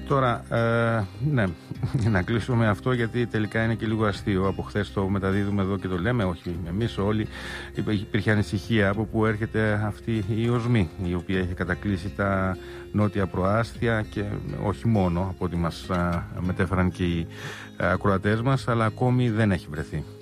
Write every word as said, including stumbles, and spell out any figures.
Τώρα, ε, ναι, να κλείσουμε με αυτό, γιατί τελικά είναι και λίγο αστείο. Από χθες το μεταδίδουμε εδώ και το λέμε, όχι εμείς όλοι. Υπήρχε ανησυχία από που έρχεται αυτή η οσμή, η οποία έχει κατακλείσει τα νότια προάστια και όχι μόνο, από ό,τι μας α, μετέφεραν και οι ακροατές μας, αλλά ακόμη δεν έχει βρεθεί.